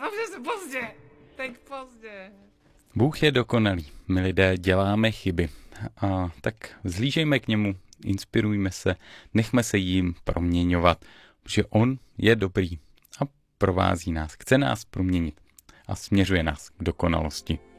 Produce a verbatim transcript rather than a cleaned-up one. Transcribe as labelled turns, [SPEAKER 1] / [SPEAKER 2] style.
[SPEAKER 1] Dobře se pozdě. Teď pozdě.
[SPEAKER 2] Bůh je dokonalý. My lidé děláme chyby. A tak vzhlížejme k němu, inspirujme se, nechme se jím proměňovat, protože on je dobrý a provází nás, chce nás proměnit a směřuje nás k dokonalosti.